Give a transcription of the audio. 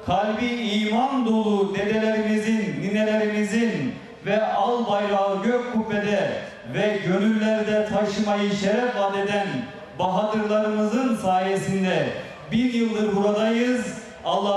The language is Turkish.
kalbi iman dolu dedelerimizin, ninelerimizin ve al bayrağı gök kubbede ve gönüllerde taşımayı şeref vaat eden bahadırlarımızın sayesinde 1 yıldır buradayız. Allah